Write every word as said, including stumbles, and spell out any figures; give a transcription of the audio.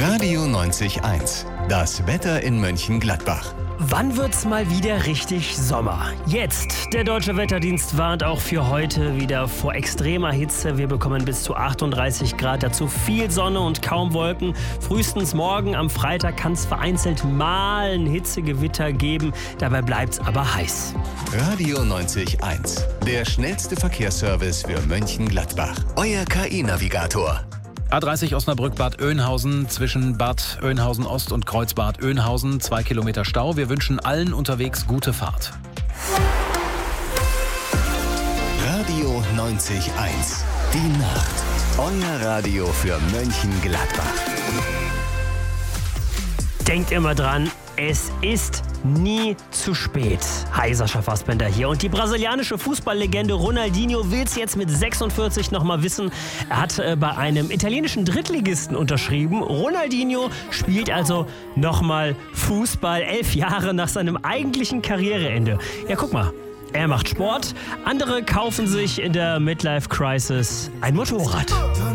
Radio neunzig eins. Das Wetter in Mönchengladbach. Wann wird's mal wieder richtig Sommer? Jetzt. Der Deutsche Wetterdienst warnt auch für heute wieder vor extremer Hitze. Wir bekommen bis zu achtunddreißig Grad, dazu viel Sonne und kaum Wolken. Frühestens morgen am Freitag kann es vereinzelt mal ein Hitzegewitter geben. Dabei bleibt's aber heiß. Radio neunzig eins. Der schnellste Verkehrsservice für Mönchengladbach. Euer K I-Navigator. A dreißig Osnabrück-Bad Oeynhausen zwischen Bad Oeynhausen Ost und Kreuzbad Oeynhausen. Zwei Kilometer Stau. Wir wünschen allen unterwegs gute Fahrt. Radio neunzig eins. Die Nacht. Euer Radio für Mönchengladbach. Denkt immer dran, es ist nie zu spät. Hi, Sascha Fassbender hier. Und die brasilianische Fußballlegende Ronaldinho will es jetzt mit sechsundvierzig noch mal wissen. Er hat äh, bei einem italienischen Drittligisten unterschrieben. Ronaldinho spielt also noch mal Fußball, elf Jahre nach seinem eigentlichen Karriereende. Ja, guck mal. Er macht Sport, andere kaufen sich in der Midlife-Crisis ein Motorrad.